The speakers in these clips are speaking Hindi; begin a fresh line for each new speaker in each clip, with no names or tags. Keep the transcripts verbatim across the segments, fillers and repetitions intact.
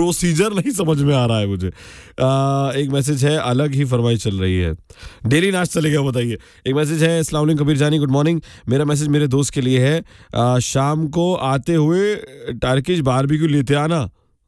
प्रोसीजर नहीं समझ में आ रहा है मुझे। आ, एक मैसेज है, अलग ही फरमाइश चल रही है, डेली नाश्ता चलेगा बताइए। एक मैसेज है, अस्सलाम वालेकुम कबीर जानी, गुड मॉर्निंग। मेरा मैसेज मेरे दोस्त के लिए है, आ, शाम को आते हुए टर्किश बारबेक्यू लेते आना।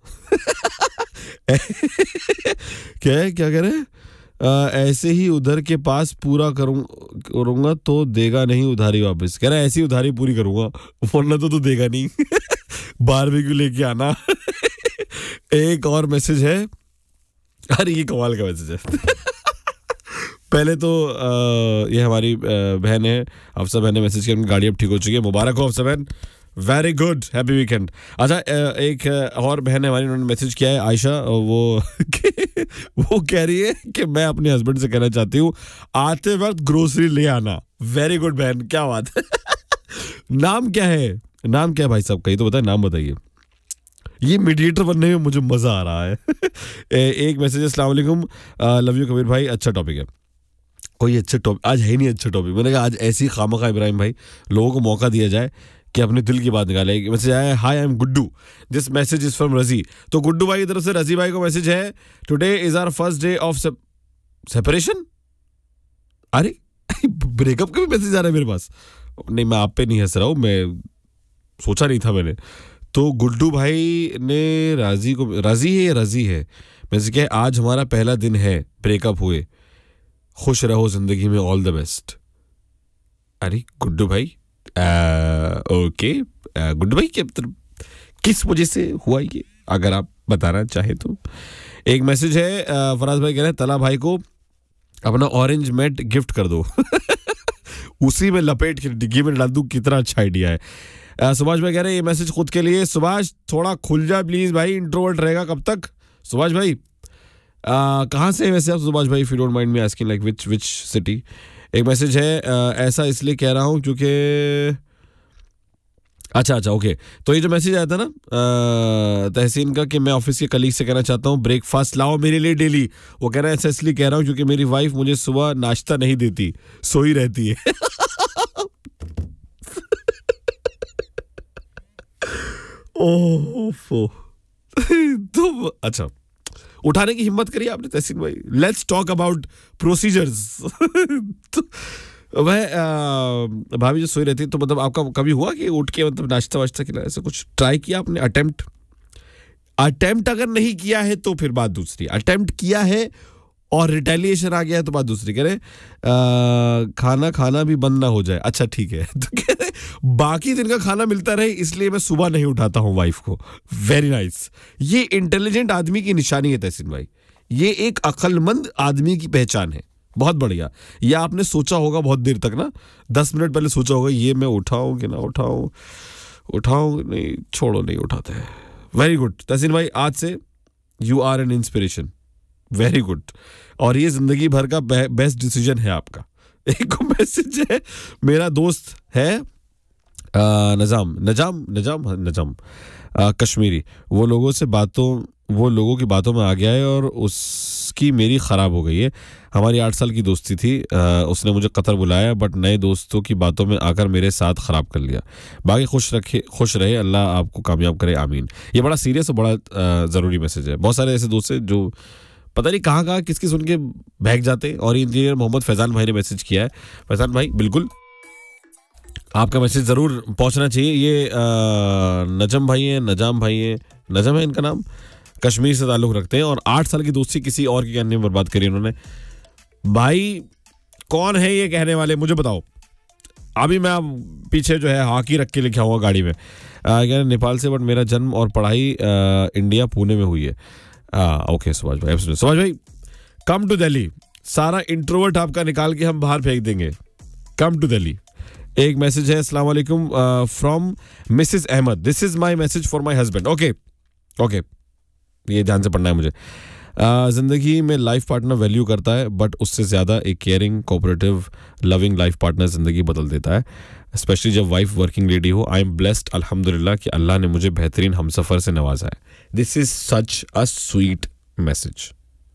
क्या है, क्या कह रहे हैं? आ, ऐसे ही उधर के पास पूरा करूं करूंगा तो देगा नहीं उधारी वापस। कह रहा है ऐसी उधारी पूरी करूंगा वरना तो तू देगा नहीं। बारबेक्यू लेके आना। एक और मैसेज है, अरे ये कमाल का मैसेज है। पहले तो आ, ये हमारी बहन है अफसा बहन ने मैसेज किया, गाड़ी अब ठीक हो चुकी है, मुबारक हो अफसा बहन, वेरी गुड, हैप्पी वीकेंड। अच्छा, एक और बहन है हमारी, उन्होंने मैसेज किया है आयशा, वो वो कह रही है कि मैं अपने हस्बैंड से कहना चाहती हूँ आते वक्त ग्रोसरी ले आना। वेरी गुड बहन, क्या बात है। नाम क्या है, नाम क्या है भाई साहब, कहीं तो बताए, नाम बताइए। ये मीडिएटर बनने में मुझे मजा आ रहा है। एक मैसेज है, अस्सलाम वालेकुम, लव यू कबीर भाई, अच्छा टॉपिक है। कोई अच्छा टॉपिक आज है ही नहीं, अच्छा टॉपिक। मैंने कहा आज ऐसी खामखा इब्राहिम भाई लोगों को मौका दिया जाए कि अपने दिल की बात निकाले। मैसेज आया, हाय I am Guddu, this message is from रजी। तो गुड्डू भाई की तरफ से रजी भाई को मैसेज है, today is our first day of separation. अरे ब्रेकअप का भी मैसेज आ रहा है मेरे पास। नहीं, मैं आप पे नहीं हंस रहा हूँ, मैं सोचा नहीं था मैंने। तो गुड्डू भाई ने राजी को, राजी है या रजी है, मैसेज क्या है, आज हमारा पहला दिन है ब्रेकअप हुए, खुश रहो जिंदगी में, ऑल द बेस्ट। अरे गुड्डू भाई, ओके गुड भाई, के किस वजह से हुआ ये, अगर आप बताना चाहे तो। एक मैसेज है, फराज भाई कह रहे हैं तला भाई को अपना ऑरेंज मैट गिफ्ट कर दो। उसी में लपेट के डिग्गी में डाल दूं, कितना अच्छा आइडिया है। सुभाष भाई कह रहे हैं ये मैसेज खुद के लिए, सुभाष थोड़ा खुल जा प्लीज भाई, इंट्रोवर्ट रहेगा कब तक। सुभाष भाई कहाँ से है वैसे आप सुभाष भाई, if you don't mind me asking, like which which city. एक मैसेज है, आ, ऐसा इसलिए कह रहा हूं क्योंकि, अच्छा अच्छा ओके। तो ये जो मैसेज आया था ना तहसीन का कि मैं ऑफिस के कलीग से कहना चाहता हूँ ब्रेकफास्ट लाओ मेरे लिए डेली, वो कह रहा है ऐसा इसलिए कह रहा हूँ क्योंकि मेरी वाइफ मुझे सुबह नाश्ता नहीं देती, सोई रहती है। ओह तो अच्छा, उठाने की हिम्मत करिए आपने तहसीन भाई। Let's talk about procedures. वह भाभी जो सोई रहती है, तो मतलब आपका कभी हुआ कि उठ के मतलब नाश्ता वाश्ता खिलाया, ऐसा कुछ ट्राई किया आपने, अटेम्प्ट? अटेम्प्ट अगर नहीं किया है तो फिर बात दूसरी, अटेम्प्ट किया है और रिटेलिएशन आ गया है तो बात दूसरी। कह रहे खाना खाना भी बंद ना हो जाए, अच्छा ठीक है। तो कह रहे बाकी दिन का खाना मिलता रहे इसलिए मैं सुबह नहीं उठाता हूं वाइफ को। वेरी नाइस, ये इंटेलिजेंट आदमी की निशानी है तहसीन भाई, ये एक अक्लमंद आदमी की पहचान है, बहुत बढ़िया। ये आपने सोचा होगा बहुत देर तक ना, दस मिनट पहले सोचा होगा ये मैं उठाऊं कि ना उठाऊं, उठाऊं नहीं, छोड़ो नहीं उठाते हैं। वेरी गुड तहसीन भाई, आज से you are an inspiration, very good. और ये जिंदगी भर का बेस्ट डिसीजन है आपका। एक मैसेज है, मेरा दोस्त है आ, नजाम नजाम नजाम नजाम आ, कश्मीरी, वो लोगों से बातों वो लोगों की बातों में आ गया है और उसकी मेरी ख़राब हो गई है। हमारी आठ साल की दोस्ती थी, आ, उसने मुझे कतर बुलाया बट नए दोस्तों की बातों में आकर मेरे साथ ख़राब कर लिया। बाकी खुश रखे खुश रहे, अल्लाह आपको कामयाब करे, आमीन। ये बड़ा सीरियस और बड़ा ज़रूरी मैसेज है। बहुत सारे ऐसे दोस्त हैं जो पता नहीं कहाँ कहाँ किसकी सुन के भाग जाते। और इंजीनियर मोहम्मद फैजान भाई ने मैसेज किया है। फैजान भाई बिल्कुल आपका मैसेज ज़रूर पहुँचना चाहिए। ये आ, नजम भाई हैं, नजाम भाई हैं, नजम है इनका नाम, कश्मीर से ताल्लुक़ रखते हैं और आठ साल की दोस्ती किसी और के कहने में बर्बाद करी उन्होंने। भाई कौन है ये कहने वाले, मुझे बताओ। अभी मैं पीछे जो है हॉकी रख के लिखा हुआ गाड़ी में, आ, नेपाल से, बट मेरा जन्म और पढ़ाई आ, इंडिया पुणे में हुई है। ओके सुभाष भाई, सुभाष भाई कम टू दिल्ली, सारा इंट्रोवर्ट आपका निकाल के हम बाहर फेंक देंगे, कम टू दिल्ली। एक मैसेज है, अस्सलाम वालेकुम from Mrs Ahmad, this is my message for my husband. Okay okay, ये ध्यान से पढ़ना है मुझे। uh, जिंदगी में लाइफ पार्टनर वैल्यू करता है बट उससे ज़्यादा एक caring, cooperative, loving life partner ज़िंदगी बदल देता है, स्पेशली जब वाइफ वर्किंग लेडी हो। आई एम ब्लेस्ड अल्हम्दुलिल्लाह कि अल्लाह ने मुझे बेहतरीन हमसफ़र से नवाजा है। This is such a sweet message,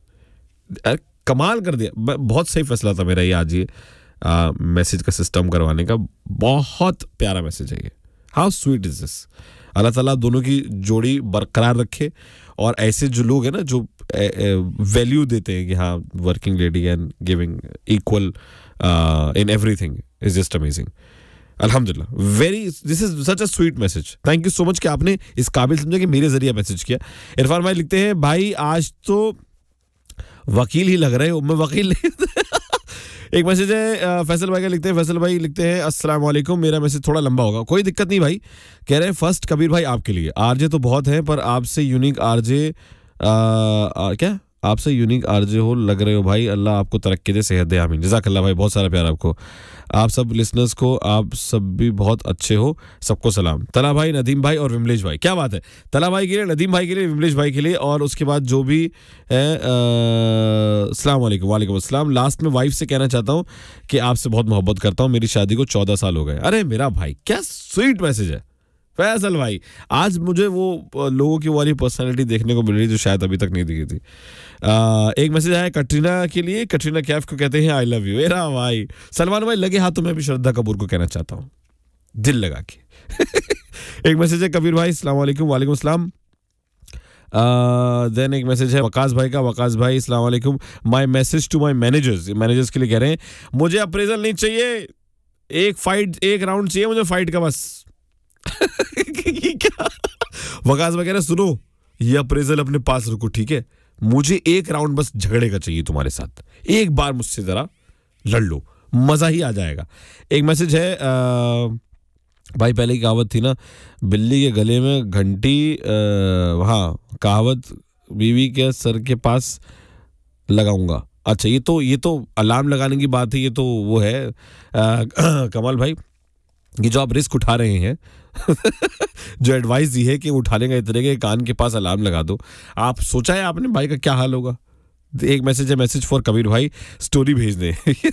कमाल कर दिया। बहुत सही फैसला था मेरा ये आज ये मैसेज का सिस्टम करवाने का, बहुत प्यारा मैसेज है ये। How sweet is this. अल्लाह ताला दोनों की जोड़ी बरकरार रखे और ऐसे जो लोग हैं ना जो वैल्यू देते हैं कि हाँ working lady and giving equal in everything is just amazing. अल्हम्दुलिल्लाह, very this is such a sweet message. Thank you so much कि आपने इस काबिल समझा कि मेरे जरिए मैसेज किया. इरफान भाई लिखते हैं, भाई आज तो वकील ही लग रहे हो. मैं वकील नहीं. एक मैसेज है फैसल भाई का, लिखते हैं फैसल भाई लिखते हैं अस्सलाम वालेकुम, मेरा मैसेज थोड़ा लंबा होगा, कोई दिक्कत नहीं भाई. कह रहे हैं फर्स्ट कबीर भाई आपके लिए, आरजे तो बहुत हैं पर आपसे यूनिक आरजे क्या आपसे यूनिक आरजे हो लग रहे हो भाई. अल्लाह आपको तरक्की दे, सेहत दे, आमीन. जज़ाकल्लाह भाई, बहुत सारा प्यार आपको. आप सब लिसनर्स को, आप सब भी बहुत अच्छे हो, सबको सलाम. तला भाई, नदीम भाई और विमलेश भाई, क्या बात है. तला भाई के लिए, नदीम भाई के लिए, विमलेश भाई के लिए, और उसके बाद जो भी है अस्सलाम वालेकुम. वालेकुम अस्सलाम. लास्ट में वाइफ से कहना चाहता हूँ कि आपसे बहुत मोहब्बत करता हूँ, मेरी शादी को चौदह साल हो गए. अरे मेरा भाई, क्या स्वीट मैसेज है फैसल भाई. आज मुझे वो लोगों की वाली पर्सनालिटी देखने को मिल रही जो शायद अभी तक नहीं दिखी थी. आ, एक मैसेज आया कटरीना के लिए, कटरीना कैफ को कहते हैं आई लव यू. मेरा भाई सलमान भाई, लगे हाथों में भी श्रद्धा कपूर को कहना चाहता हूँ दिल लगा के. एक मैसेज है कबीर भाई, अस्सलाम वालेकुम. वालेकुम अस्सलाम. देन एक मैसेज है वकास भाई का. वकास भाई अस्सलाम वालेकुम. My message to my managers, managers के लिए कह रहे हैं मुझे अप्रेजल नहीं चाहिए, एक फाइट एक राउंड चाहिए मुझे फाइट का बस. क्या वकास भाई कह रहे सुनो, ये अप्रेजल अपने पास रखो ठीक है, मुझे एक राउंड बस झगड़े का चाहिए तुम्हारे साथ, एक बार मुझसे जरा लड़ लो, मजा ही आ जाएगा. एक मैसेज है आ, भाई पहले की कहावत थी ना, बिल्ली के गले में घंटी, हाँ कहावत बीवी के सर के पास लगाऊंगा. अच्छा ये तो ये तो अलार्म लगाने की बात है, ये तो वो है आ, कमाल भाई, ये जो आप रिस्क उठा रहे हैं जो एडवाइस दी है कि उठाने का इतने के कान के पास अलार्म लगा दो, आप सोचा है आपने भाई का क्या हाल होगा. एक मैसेज है, मैसेज फॉर कबीर भाई, स्टोरी भेज दे.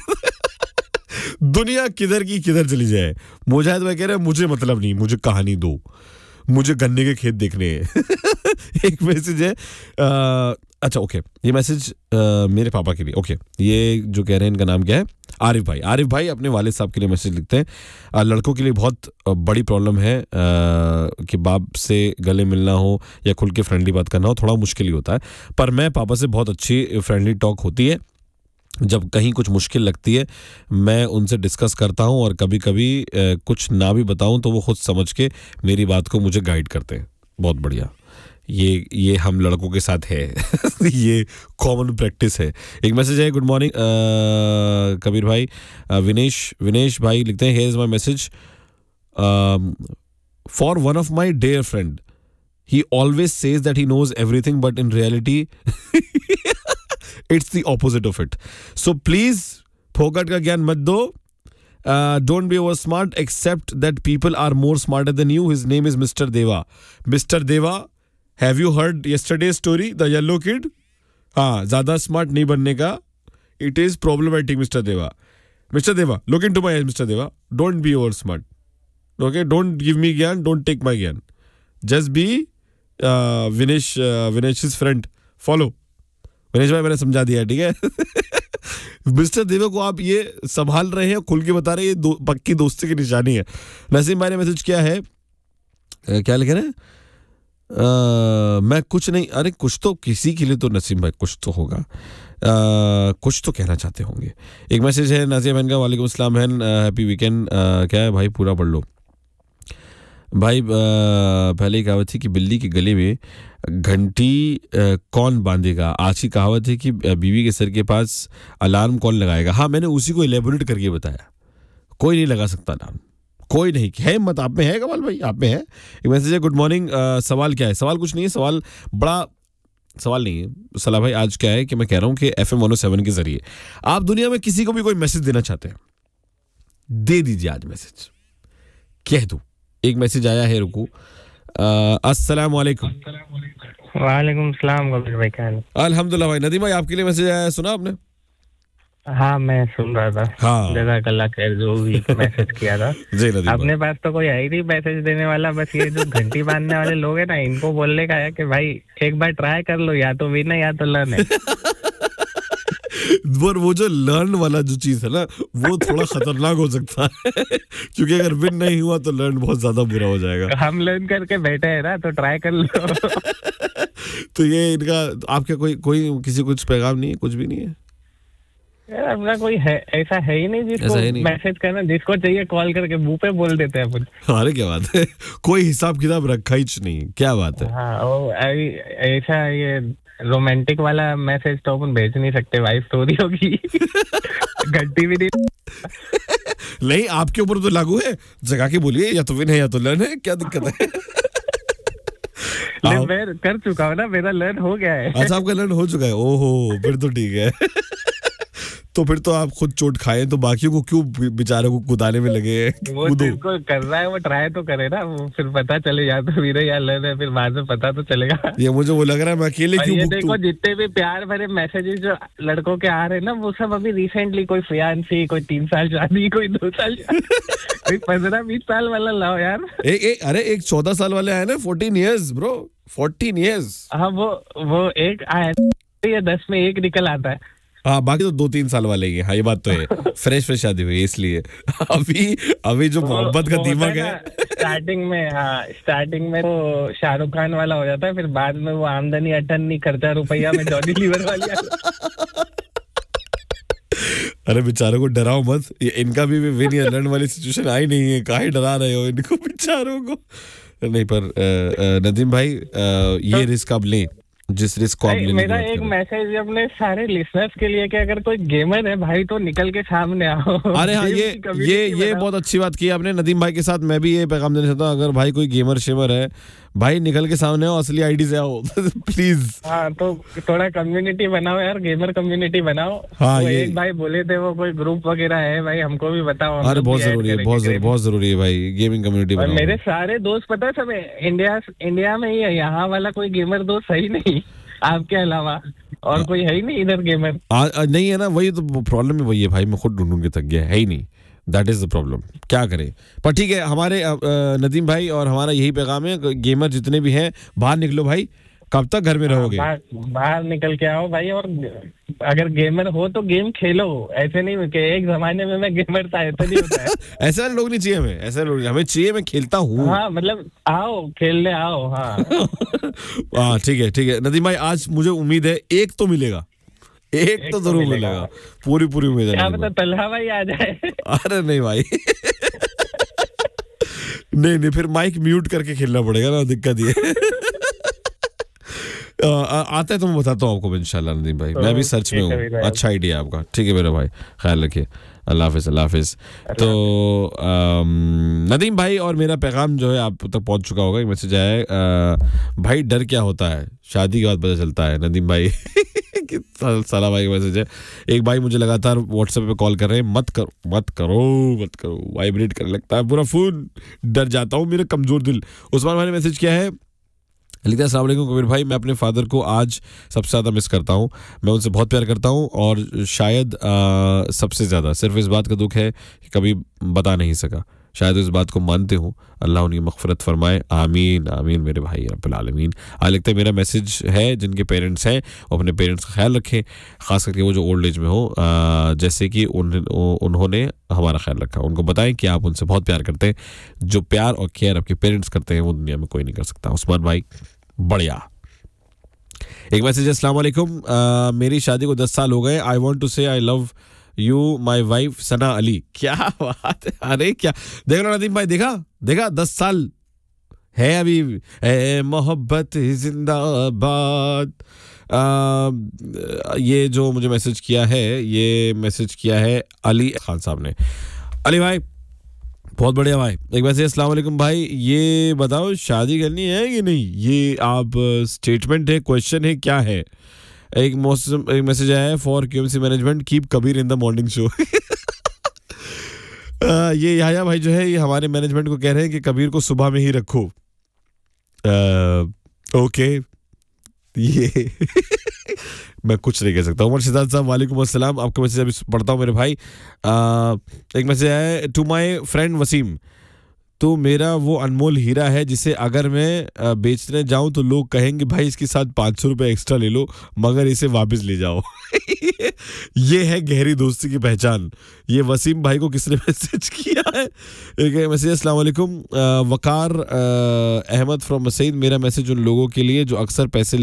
दुनिया किधर की किधर चली जाए. मुजाहिद भाई कह रहे हैं मुझे मतलब नहीं, मुझे कहानी दो, मुझे गन्ने के खेत देखने हैं. एक मैसेज है आ, अच्छा ओके, ये मैसेज मेरे पापा के लिए. ओके, ये जो कह रहे हैं इनका नाम क्या है, आरिफ भाई. आरिफ भाई अपने वालिद साहब के लिए मैसेज लिखते हैं, आ, लड़कों के लिए बहुत बड़ी प्रॉब्लम है आ, कि बाप से गले मिलना हो या खुल के फ्रेंडली बात करना हो, थोड़ा मुश्किल ही होता है. पर मैं पापा से बहुत अच्छी फ्रेंडली टॉक होती है, जब कहीं कुछ मुश्किल लगती है मैं उनसे डिस्कस करता हूं, और कभी कभी कुछ ना भी बताऊं तो वो खुद समझ के मेरी बात को मुझे गाइड करते हैं. बहुत बढ़िया, ये ये हम लड़कों के साथ है. ये कॉमन प्रैक्टिस है. एक मैसेज है, गुड मॉर्निंग कबीर भाई. विनेश विनेश भाई लिखते हैं, here is my message for one of my dear friend, he always says that he knows everything but in reality it's the opposite of it. So please फोकट का ज्ञान मत दो. Don't be over smart, accept that people are more smarter than you. His name is mister देवा. मिस्टर देवा, have you heard yesterday story the yellow kid? हाँ, ज्यादा स्मार्ट नहीं बनने का, इट इज प्रॉब्लमेटिक मिस्टर देवा. मिस्टर देवा, look into my eyes mister देवा, don't be over smart. Okay, don't give me ज्ञान, डोंट टेक माय ज्ञान, just be Vinesh Vinesh is friend, follow. Vinesh भाई मैंने समझा दिया, ठीक है. मिस्टर देवा को आप ये संभाल रहे हैं, खुल के बता रहे हैं, ये दो, पक्की दोस्ती की निशानी है. नसीम भाई ने मैसेज किया है, क्या लिख रहे हैं, Uh, मैं कुछ नहीं, अरे कुछ तो किसी के लिए तो नसीम भाई कुछ तो होगा, uh, कुछ तो कहना चाहते होंगे. एक मैसेज है नाजिया बहन का, वालेकुम अस्सलाम बहन, हैप्पी वीकेंड. क्या है भाई, पूरा पढ़ लो भाई. uh, पहले ही कहावत थी कि बिल्ली के गले में घंटी uh, कौन बांधेगा. आज की कहावत है कि बीवी के सर के पास अलार्म कौन लगाएगा. हाँ, मैंने उसी को एलेबोरेट करके बताया, कोई नहीं लगा सकता अलार्म, कोई नहीं है. मत आप में है कमाल भाई, आप में है. एक मैसेज है, गुड मॉर्निंग. सवाल क्या है? सवाल कुछ नहीं है, सवाल बड़ा सवाल नहीं है. सलाह भाई आज क्या है कि मैं कह रहा हूं कि F M one O seven के जरिए आप दुनिया में किसी को भी कोई मैसेज देना चाहते हैं, दे दीजिए आज मैसेज, कह दो. एक मैसेज आया है, रुको. अस्सलाम वालेकुम.
वालेकुम सलाम कबीर भाई, क्या हाल?
अल्हम्दुलिल्लाह भाई. नदीम भाई आपके लिए मैसेज आया, सुना आपने?
हाँ मैं सुन रहा था.
हाँ,
जज़ाकल्लाह खैर जो भी मैसेज किया था.
जी नदीम
अपने पास तो कोई है ही नहीं मैसेज देने वाला, बस ये जो घंटी बांधने वाले लोग हैं ना, इनको बोलने का है कि भाई एक बार ट्राई कर लो, या तो विन है या तो लर्न है.
पर वो जो लर्न वाला जो चीज है ना वो थोड़ा खतरनाक हो सकता है क्योंकि अगर विन नहीं हुआ तो लर्न बहुत ज्यादा बुरा हो जाएगा।
हम लर्न करके बैठे हैं ना, तो ट्राई कर लो।
तो ये इनका आपके कोई कोई किसी कुछ पैगाम नहीं है, कुछ भी नहीं है
यार अपना कोई है ऐसा है ही नहीं जिसको मैसेज करना, जिसको चाहिए कॉल करके मुंह पे बोल देते हैं अपन।
अरे क्या बात है, कोई हिसाब किताब रखा ही नहीं, क्या बात है।
हाँ वो ऐसा ये रोमांटिक वाला मैसेज तो अपन भेज नहीं सकते भाई, स्टोरी होगी। घंटी भी नहीं।
नहीं आपके ऊपर तो लागू है, जगा के बोलिए या तो विन है या तो लर्न है, क्या दिक्कत है।
मैं कर चुका हूँ ना, मेरा लर्न हो गया है।
अच्छा आपका लर्न हो चुका है, ओहो फिर तो ठीक है। तो फिर तो आप खुद चोट खाए, तो बाकियों को क्यों बेचारे को कुदाने में लगे।
वो जिसको कर रहा है वो ट्राई तो करे ना, वो फिर पता चले या तो वीरे या लर्न है, फिर बाद में पता तो चलेगा।
ये मुझे वो लग रहा है मैं अकेले क्यों
ये देखो जितने भी प्यार भरे मैसेजेस जो लड़कों के आ रहे हैं ना, वो सब अभी रिसेंटली, कोई फियांसी, कोई तीन साल शादी, कोई दो साल कोई पंद्रह बीस साल वाला लाओ यार।
एक एक अरे एक चौदह साल वाले आए ना, fourteen years bro, fourteen years.
हाँ वो वो एक आया, ये दस में एक निकल आता है।
हाँ बाकी तो दो तीन साल वाले ही। हाँ ये बात तो है, फ्रेश फ्रेश शादी हुई इसलिए। अभी अभी जो मोहब्बत का दीमक है
स्टार्टिंग में, हाँ स्टार्टिंग में तो शाहरुख खान वाला हो जाता है, फिर बाद में वो आमदनी अठन्नी खर्चा रुपया में जॉनी लीवर वाली।
अरे बेचारों को डराओ मत, ये इनका भी विन या लर्न वाली सिचुएशन आई नहीं है, काहे डरा रहे हो इनको बेचारों को। नहीं पर नदीम भाई ये रिस्क आप लें जिस रिस्क को आप लेने।
मेरा एक मैसेज अपने सारे लिसनर्स के लिए कि अगर कोई गेमर है भाई तो निकल के सामने आओ।
अरे हाँ ये ये ये बहुत अच्छी बात की आपने नदीम भाई के साथ। मैं भी ये पैगाम देना चाहता हूँ, अगर भाई कोई गेमर शेमर है भाई निकल के सामने आओ, असली आईडी से आओ प्लीज।
हाँ तो थोड़ा कम्युनिटी बनाओ यार, गेमर कम्युनिटी बनाओ।
हाँ
तो
ये
एक भाई बोले थे वो कोई ग्रुप वगैरह है भाई, हमको भी बताओ।
अरे बहुत जरूरी है, बहुत जरूरी बहुत जरूरी है भाई, गेमिंग कम्युनिटी बनाओ।
मेरे सारे दोस्त पता है सब इंडिया इंडिया में ही है, यहाँ वाला कोई गेमर दोस्त सही नहीं आपके अलावा, और कोई है ही नहीं इधर गेमर।
आ, आ, नहीं है ना, वही तो प्रॉब्लम है, वही है भाई, मैं खुद ढूंढ ढूंढ के थक गया, है ही नहीं। दैट इज द प्रॉब्लम, क्या करें। पर ठीक है हमारे आ, नदीम भाई और हमारा यही पैगाम है, गेमर जितने भी हैं बाहर निकलो भाई, कब तक घर में रहोगे।
बाहर, बाहर निकल के आओ भाई, और अगर गेमर हो तो गेम खेलो। ऐसे नहीं कि एक जमाने में मैं गेमर था, ऐसा नहीं होता है।
ऐसे लोग नहीं चाहिए हमें, ऐसे लोग हमें चाहिए मैं खेलता हूँ।
हाँ मतलब आओ खेलने आओ। हाँ
हाँ ठीक है ठीक है नदीम भाई, आज मुझे उम्मीद है एक तो मिलेगा, एक, एक तो जरूर मिलेगा, मिलेगा। पूरी पूरी उम्मीद है।
क्या पता तलहा भाई आ जाए।
अरे नहीं भाई नहीं नहीं फिर माइक म्यूट करके खेलना पड़ेगा ना, दिक्कत ये। आता है तो मैं बताता हूँ आपको इंशाल्लाह नदीम भाई, मैं भी सर्च में हूँ। अच्छा आइडिया आपका, ठीक है मेरा भाई, ख्याल रखिए, अल्लाह हाफिज अल्लाह हाफिज। तो नदीम भाई और मेरा पैगाम जो है आप तक पहुंच चुका होगा, एक मैसेज आया है, भाई डर क्या होता है शादी के बाद पता चलता है। नदीम भाई साला भाई का मैसेज है। एक भाई मुझे लगातार व्हाट्सएप पे कॉल कर रहे हैं, मत करो मत करो मत करो, वाइब्रेट करने लगता है पूरा फोन, डर जाता हूँ, मेरा कमजोर दिल। उस्मान भाई ने मैसेज किया है, लिखता है अस्सलाम वालेकुम कबीर भाई, मैं अपने फादर को आज सबसे ज़्यादा मिस करता हूँ, मैं उनसे बहुत प्यार करता हूँ और शायद आ, सबसे ज़्यादा सिर्फ इस बात का दुख है कि कभी बता नहीं सका, शायद इस बात को मानते हूँ, अल्लाह उनकी मग़फ़िरत फरमाए, आमीन आमीन मेरे भाई रब्बिल आलमीन। आज लगता है मेरा मैसेज है जिनके पेरेंट्स हैं वो अपने पेरेंट्स का ख्याल रखें, ख़ास करके वो जो ओल्ड एज में हो, आ, जैसे कि उन, उन्होंने हमारा ख्याल रखा। उनको बताएं कि आप उनसे बहुत प्यार करते हैं, जो प्यार और केयर आपके पेरेंट्स करते हैं वो दुनिया में कोई नहीं कर सकता। उस्मान भाई बढ़िया। एक मैसेज, अस्सलाम वालेकुम, मेरी शादी को दस साल हो गए, आई वॉन्ट टू से I love you my wife सना अली। क्या बात है, अरे क्या देख लो नदीम भाई, देखा देखा दस साल है अभी, है मोहब्बत जिंदाबाद। ये जो मुझे मैसेज किया है, ये मैसेज किया है अली खान साहब ने। अली भाई बहुत बढ़िया भाई। एक वैसे अस्सलाम वालेकुम भाई, ये बताओ शादी करनी है कि नहीं, ये आप स्टेटमेंट है, क्वेश्चन है, क्या है। एक मौसम एक मैसेज आया है, for क्यूएमसी management keep Kabir in the morning show. ये याया भाई जो है ये हमारे मैनेजमेंट को कह रहे हैं कि कबीर को सुबह में ही रखो। ओके ये मैं कुछ नहीं कह सकता। उमर शिदात साहब वालेकुम अस्सलाम, आपका मैसेज अभी पढ़ता हूँ मेरे भाई। आ, एक मैसेज आया है, टू माय फ्रेंड वसीम, तो मेरा वो अनमोल हीरा है जिसे अगर मैं अ, बेचने जाऊं तो लोग कहेंगे भाई इसके साथ पाँच सौ रुपये एक्स्ट्रा ले लो मगर इसे वापस ले जाओ। ये है गहरी दोस्ती की पहचान। ये वसीम भाई को किसने मैसेज किया है? एक मैसेज, अस्सलाम वालेकुम, अ, वकार अ, अहमद फ्रॉम मसईद, मेरा मैसेज उन लोगों के लिए जो अक्सर पैसे